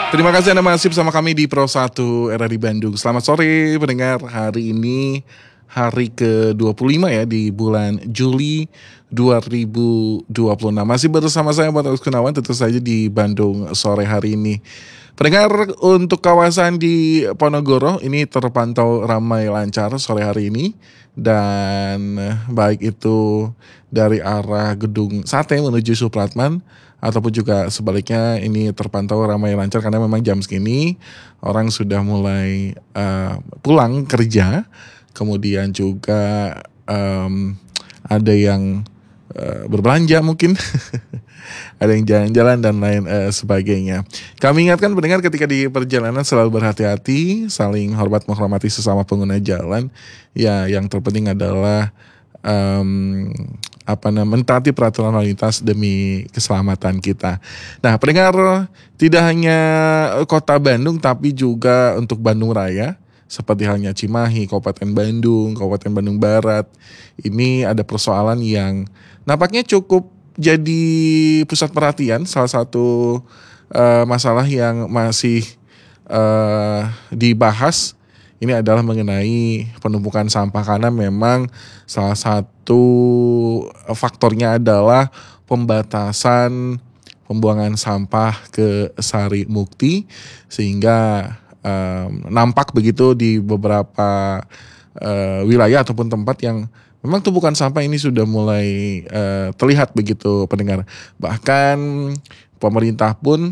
Terima kasih Anda masih bersama kami di Pro 1 RRI Bandung. Selamat sore pendengar, hari ini hari ke-25 ya di bulan Juli 2026. Masih bersama saya Muhammad Agus Gunawan tentu saja di Bandung sore hari ini. Pendengar, untuk kawasan di Ponorogo ini terpantau ramai lancar sore hari ini. Dan baik itu dari arah Gedung Sate menuju Supratman ataupun juga sebaliknya ini terpantau ramai lancar karena memang jam segini orang sudah mulai pulang kerja. Kemudian juga ada yang berbelanja mungkin, ada yang jalan-jalan dan lain sebagainya. Kami ingatkan pendengar ketika di perjalanan selalu berhati-hati, saling hormat menghormati sesama pengguna jalan. Ya, yang terpenting adalah mentaati peraturan lalu lintas demi keselamatan kita. Nah, pendengar, tidak hanya Kota Bandung tapi juga untuk Bandung Raya, seperti halnya Cimahi, Kabupaten Bandung, Kabupaten Bandung Barat, ini ada persoalan yang nampaknya cukup jadi pusat perhatian. Salah satu masalah yang masih dibahas ini adalah mengenai penumpukan sampah, karena memang salah satu faktornya adalah pembatasan pembuangan sampah ke Sari Mukti, sehingga nampak begitu di beberapa wilayah ataupun tempat yang memang tumpukan sampah ini sudah mulai terlihat begitu pendengar. Bahkan pemerintah pun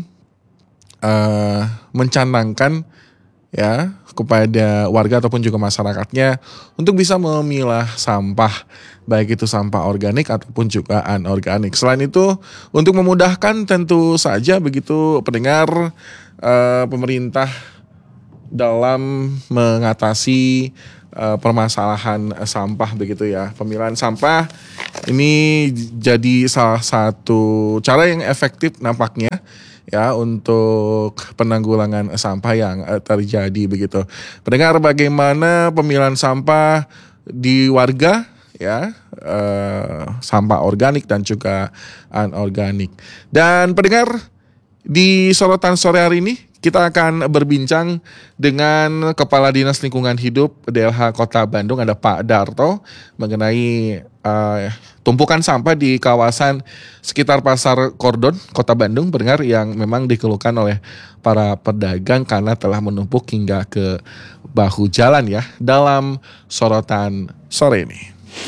mencanangkan ya kepada warga ataupun juga masyarakatnya untuk bisa memilah sampah, baik itu sampah organik ataupun juga anorganik. Selain itu, untuk memudahkan tentu saja begitu pendengar, pemerintah dalam mengatasi permasalahan sampah begitu ya. Pemilahan sampah ini jadi salah satu cara yang efektif nampaknya ya untuk penanggulangan sampah yang terjadi begitu. Pendengar, bagaimana pemilahan sampah di warga ya, sampah organik dan juga anorganik. Dan pendengar, di sorotan sore hari ini kita akan berbincang dengan Kepala Dinas Lingkungan Hidup DLH Kota Bandung, ada Pak Darto, mengenai tumpukan sampah di kawasan sekitar Pasar Kordon, Kota Bandung, pendengar, yang memang dikeluhkan oleh para pedagang karena telah menumpuk hingga ke bahu jalan ya, dalam sorotan sore ini.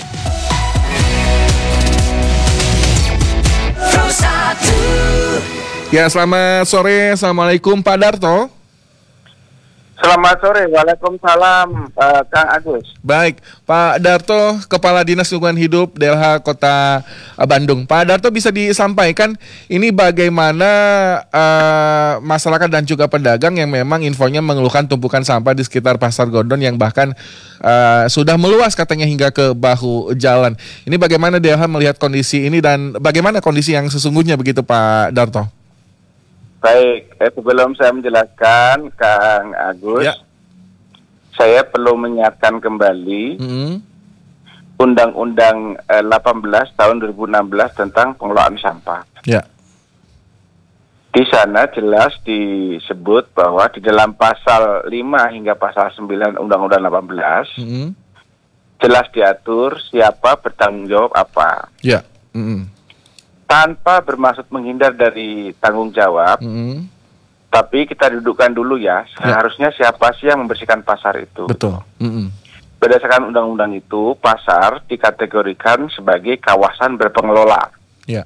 Ya, selamat sore. Assalamualaikum Pak Darto. Selamat sore, waalaikumsalam Kang Agus. Baik, Pak Darto, Kepala Dinas Lingkungan Hidup DLH Kota Bandung. Pak Darto, bisa disampaikan ini bagaimana masyarakat dan juga pedagang yang memang infonya mengeluhkan tumpukan sampah di sekitar Pasar Gondon yang bahkan sudah meluas katanya hingga ke bahu jalan. Ini bagaimana DLH melihat kondisi ini dan bagaimana kondisi yang sesungguhnya begitu Pak Darto? Baik, sebelum saya menjelaskan Kang Agus, ya, saya perlu mengingatkan kembali Undang-Undang 18 tahun 2016 tentang pengelolaan sampah. Ya. Di sana jelas disebut bahwa di dalam pasal 5 hingga pasal 9 Undang-Undang 18 jelas diatur siapa bertanggung jawab apa. Ya. Tanpa bermaksud menghindar dari tanggung jawab, tapi kita dudukkan dulu ya, seharusnya siapa sih yang membersihkan pasar itu. Betul. Berdasarkan undang-undang itu, pasar dikategorikan sebagai kawasan berpengelola. Ya.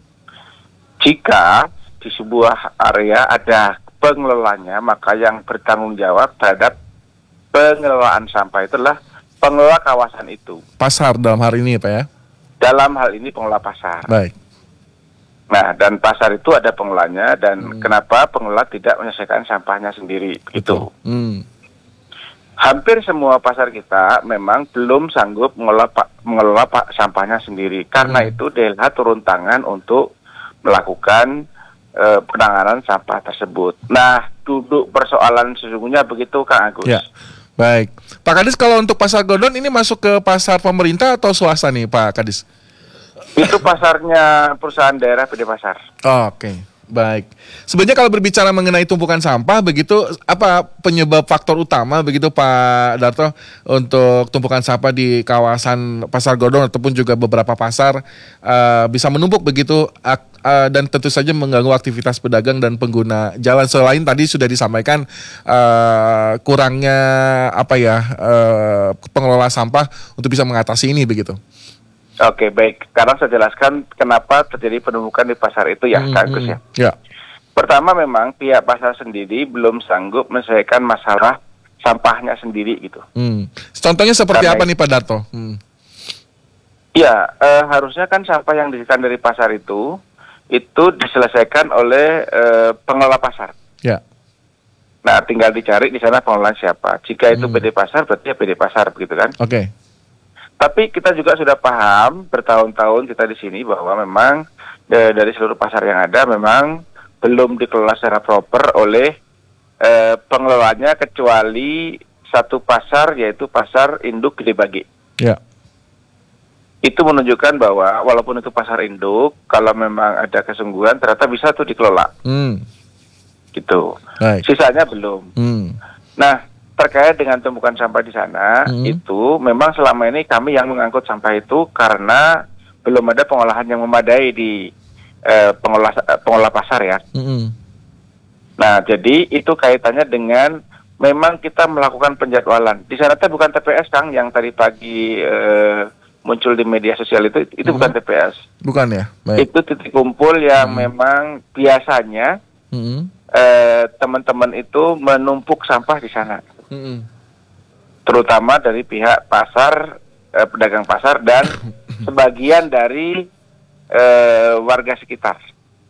Jika di sebuah area ada pengelolanya, maka yang bertanggung jawab terhadap pengelolaan sampah itulah pengelola kawasan itu. Pasar dalam hal ini Pak ya? Dalam hal ini pengelola pasar. Baik. Nah, dan pasar itu ada pengelolanya, dan kenapa pengelola tidak menyelesaikan sampahnya sendiri, begitu. Hampir semua pasar kita memang belum sanggup mengelola sampahnya sendiri. Karena itu DLH turun tangan untuk melakukan penanganan sampah tersebut. Nah, duduk persoalan sesungguhnya begitu Kang Agus. Ya. Baik. Pak Kadis, kalau untuk Pasar Gondon ini masuk ke pasar pemerintah atau swasta nih Pak Kadis? Itu pasarnya perusahaan daerah PD Pasar. Oh, oke. Baik. Sebenarnya kalau berbicara mengenai tumpukan sampah begitu, apa penyebab faktor utama begitu Pak Darto untuk tumpukan sampah di kawasan Pasar Godong ataupun juga beberapa pasar bisa menumpuk begitu dan tentu saja mengganggu aktivitas pedagang dan pengguna jalan. Selain tadi sudah disampaikan kurangnya pengelola sampah untuk bisa mengatasi ini begitu. Oke, baik. Sekarang saya jelaskan kenapa terjadi penumpukan di pasar itu ya, Kak Agus ya. Ya. Pertama memang pihak pasar sendiri belum sanggup menyelesaikan masalah sampahnya sendiri gitu. Contohnya seperti apa nih Pak Darto? Ya, harusnya kan sampah yang disediakan dari pasar itu diselesaikan oleh pengelola pasar. Ya. Nah, tinggal dicari di sana pengelolaan siapa. Jika itu PD Pasar, berarti ya PD Pasar begitu kan? Oke. Tapi kita juga sudah paham bertahun-tahun kita di sini bahwa memang dari seluruh pasar yang ada memang belum dikelola secara proper oleh pengelolanya kecuali satu pasar yaitu pasar induk Gede Bage. Ya. Itu menunjukkan bahwa walaupun itu pasar induk, kalau memang ada kesungguhan ternyata bisa tuh dikelola. Gitu. Baik. Sisanya belum. Nah, terkait dengan tumpukan sampah di sana, itu memang selama ini kami yang mengangkut sampah itu karena belum ada pengolahan yang memadai di pengelola pasar ya. Nah, jadi itu kaitannya dengan memang kita melakukan penjadwalan. Di sana bukan TPS, Kang, yang tadi pagi muncul di media sosial itu bukan TPS. Bukan ya? Baik. Itu titik kumpul yang memang biasanya teman-teman itu menumpuk sampah di sana. Terutama dari pihak pasar, pedagang pasar dan sebagian dari warga sekitar.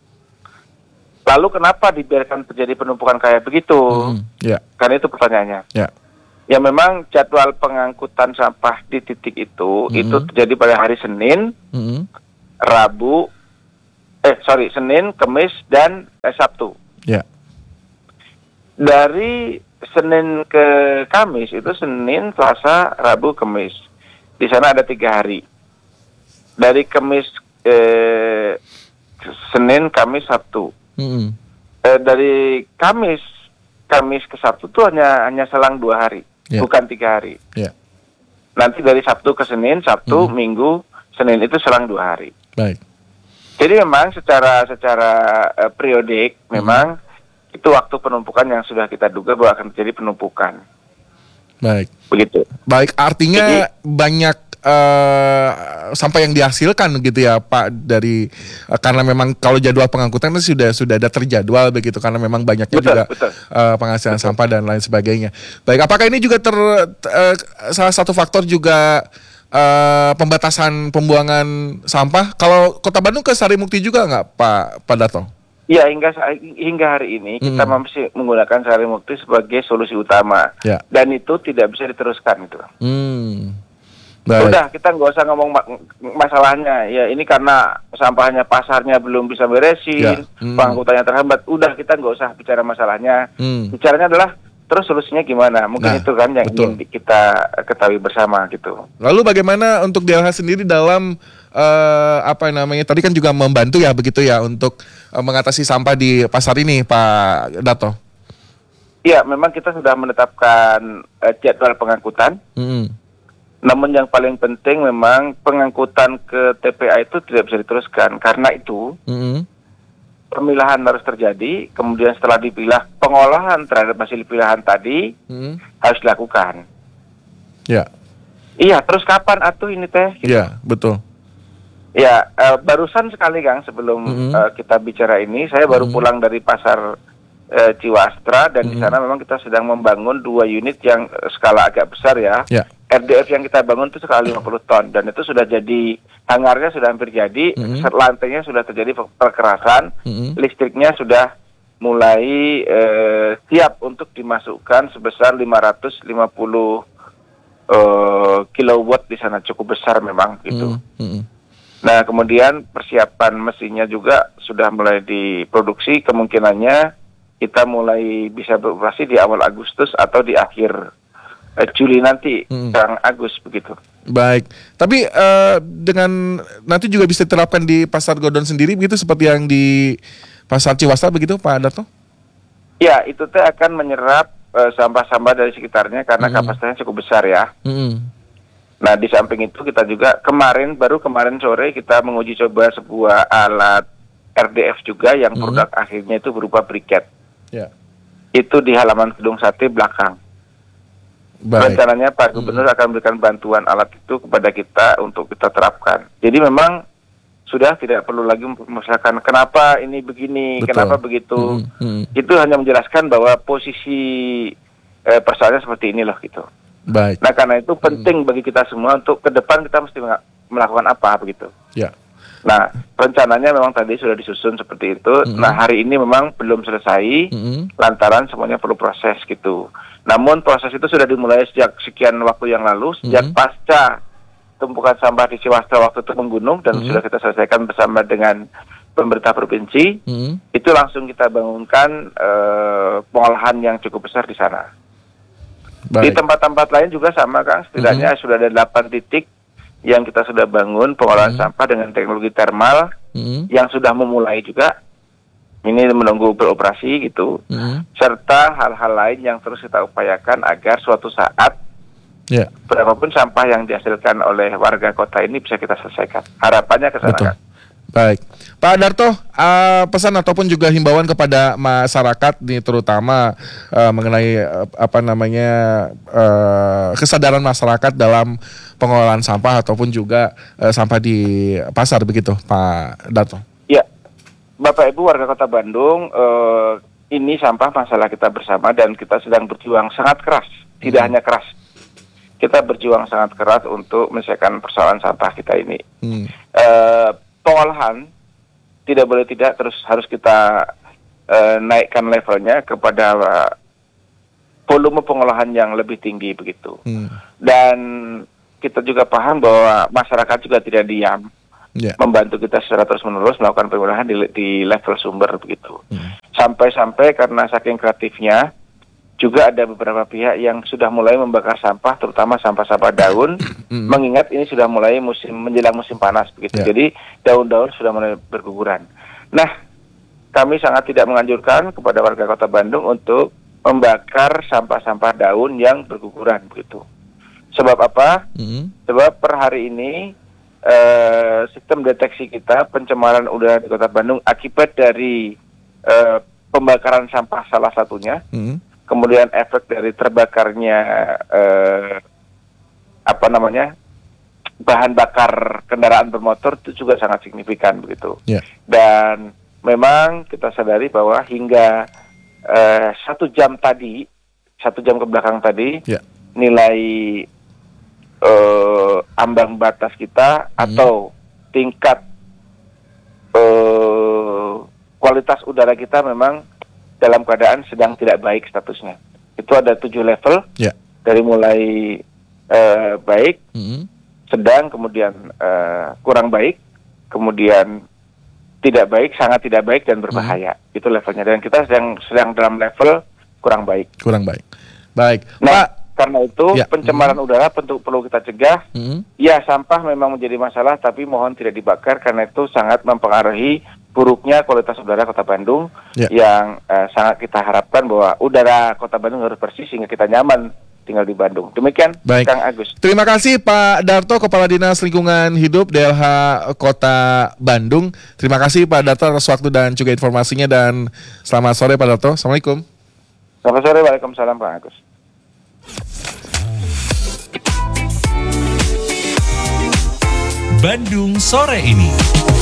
Lalu kenapa dibiarkan terjadi penumpukan kayak begitu? Karena itu pertanyaannya. Ya memang jadwal pengangkutan sampah di titik itu terjadi pada hari Senin, Senin, Kamis dan Sabtu. Dari Senin ke Kamis itu Senin, Selasa, Rabu, Kamis. Di sana ada 3 hari. Dari Kamis Senin, Kamis, Sabtu. Dari Kamis ke Sabtu itu hanya selang 2 hari, bukan 3 hari. Nanti dari Sabtu ke Senin, Sabtu, Minggu, Senin itu selang 2 hari. Baik. Jadi memang secara periodik memang itu waktu penumpukan yang sudah kita duga bahwa akan terjadi penumpukan. Baik. Begitu. Baik, artinya banyak sampah yang dihasilkan gitu ya Pak dari karena memang kalau jadwal pengangkutan itu sudah ada terjadwal begitu karena memang banyaknya betul. Penghasilan sampah dan lain sebagainya. Baik, apakah ini juga salah satu faktor juga pembatasan pembuangan sampah? Kalau Kota Bandung ke Sarimukti juga nggak Pak Darto? Ya, hingga hari ini kita masih menggunakan Sarimukti sebagai solusi utama, dan itu tidak bisa diteruskan itu. Udah, kita nggak usah ngomong masalahnya. Ya, ini karena sampahnya pasarnya belum bisa beresin, pengangkutannya terhambat. Udah, kita nggak usah bicara masalahnya. Bicaranya adalah terus solusinya gimana? Mungkin itu kan yang ingin kita ketahui bersama gitu. Lalu bagaimana untuk DLH sendiri dalam tadi kan juga membantu ya begitu ya untuk mengatasi sampah di pasar ini Pak Darto? Iya, memang kita sudah menetapkan jadwal pengangkutan. Namun yang paling penting memang pengangkutan ke TPA itu tidak bisa diteruskan. Karena itu pemilahan harus terjadi. Kemudian setelah dipilah, pengolahan terhadap hasil pilihan tadi harus dilakukan. Iya, terus kapan atuh ini teh? Iya, betul. Ya, barusan sekali Kang sebelum kita bicara ini, saya baru pulang dari pasar Ciwastra dan di sana memang kita sedang membangun 2 unit yang skala agak besar ya. RDF yang kita bangun itu skala 50 ton dan itu sudah jadi, hangarnya sudah hampir jadi, lantainya sudah terjadi perkerasan, listriknya sudah mulai siap untuk dimasukkan sebesar 550 kilowatt di sana, cukup besar memang gitu. Nah, kemudian persiapan mesinnya juga sudah mulai diproduksi, kemungkinannya kita mulai bisa beroperasi di awal Agustus atau di akhir Juli nanti, Kang Agus begitu. Baik, tapi dengan nanti juga bisa diterapkan di Pasar Godon sendiri begitu seperti yang di Pasar Ciwasta begitu Pak Darto? Ya, itu teh akan menyerap sampah-sampah dari sekitarnya karena kapasitasnya cukup besar ya. Nah, di samping itu kita juga baru kemarin sore kita menguji coba sebuah alat RDF juga yang produk akhirnya itu berupa briket. Ya. Itu di halaman gedung sate belakang. Baik. Rencananya Pak Gubernur akan memberikan bantuan alat itu kepada kita untuk kita terapkan. Jadi memang sudah tidak perlu lagi memusnahkan kenapa ini begini, kenapa begitu. Itu hanya menjelaskan bahwa posisi persoalannya seperti ini loh gitu. Baik. Nah karena itu penting bagi kita semua untuk ke depan kita mesti melakukan apa begitu. Ya. Nah rencananya memang tadi sudah disusun seperti itu. Nah hari ini memang belum selesai lantaran semuanya perlu proses gitu. Namun proses itu sudah dimulai sejak sekian waktu yang lalu, sejak pasca tumpukan sampah di Ciwasta waktu itu menggunung dan sudah kita selesaikan bersama dengan pemerintah provinsi. Itu langsung kita bangunkan pengolahan yang cukup besar di sana. Baik. Di tempat-tempat lain juga sama Kang, setidaknya sudah ada 8 titik yang kita sudah bangun pengolahan sampah dengan teknologi termal yang sudah memulai juga. Ini menunggu beroperasi gitu, serta hal-hal lain yang terus kita upayakan agar suatu saat berapapun sampah yang dihasilkan oleh warga kota ini bisa kita selesaikan. Harapannya ke sana. Baik, Pak Darto, pesan ataupun juga himbauan kepada masyarakat nih, terutama mengenai kesadaran masyarakat dalam pengelolaan sampah ataupun juga sampah di pasar begitu, Pak Darto. Ya. Bapak Ibu warga Kota Bandung, ini sampah masalah kita bersama dan kita sedang berjuang sangat keras. Tidak hanya keras, kita berjuang sangat keras untuk menyelesaikan persoalan sampah kita ini. Pengolahan tidak boleh tidak terus harus kita naikkan levelnya kepada volume pengolahan yang lebih tinggi begitu. Dan kita juga paham bahwa masyarakat juga tidak diam. Membantu kita secara terus-menerus melakukan pengolahan di level sumber begitu. Sampai-sampai karena saking kreatifnya juga ada beberapa pihak yang sudah mulai membakar sampah, terutama sampah-sampah daun, mengingat ini sudah mulai menjelang musim panas begitu. Jadi daun-daun sudah mulai berguguran. Nah, kami sangat tidak menganjurkan kepada warga Kota Bandung untuk membakar sampah-sampah daun yang berguguran begitu. Sebab apa? Sebab per hari ini sistem deteksi kita pencemaran udara di Kota Bandung akibat dari pembakaran sampah salah satunya, kemudian efek dari terbakarnya bahan bakar kendaraan bermotor itu juga sangat signifikan begitu. Dan memang kita sadari bahwa hingga 1 jam ke belakang tadi nilai ambang batas kita atau tingkat kualitas udara kita memang dalam keadaan sedang tidak baik statusnya. Itu ada 7 level dari mulai baik, sedang, kemudian kurang baik, kemudian tidak baik, sangat tidak baik dan berbahaya. Itu levelnya dan kita sedang dalam level kurang baik. Baik. Nah, Pak, karena itu pencemaran udara perlu kita cegah. Ya, sampah memang menjadi masalah, tapi mohon tidak dibakar karena itu sangat mempengaruhi buruknya kualitas udara Kota Bandung yang sangat kita harapkan bahwa udara Kota Bandung harus bersih sehingga kita nyaman tinggal di Bandung. Demikian, Kang Agus. Terima kasih Pak Darto, Kepala Dinas Lingkungan Hidup DLH Kota Bandung. Terima kasih Pak Darto atas waktu dan juga informasinya dan selamat sore Pak Darto. Assalamualaikum. Selamat sore, waalaikumsalam Pak Agus. Bandung sore ini.